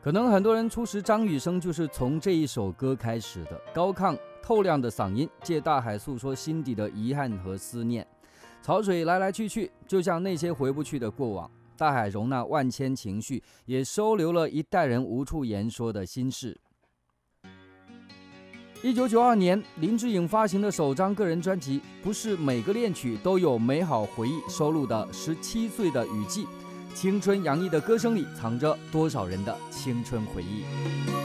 可能很多人初识张雨生就是从这一首歌开始的，高亢透亮的嗓音，借大海诉说心底的遗憾和思念。潮水来来去去，就像那些回不去的过往。大海容纳万千情绪，也收留了一代人无处言说的心事。1992年，林志颖发行的首张个人专辑《不是每个恋曲都有美好回忆》收录的17岁的雨季，青春洋溢的歌声里藏着多少人的青春回忆。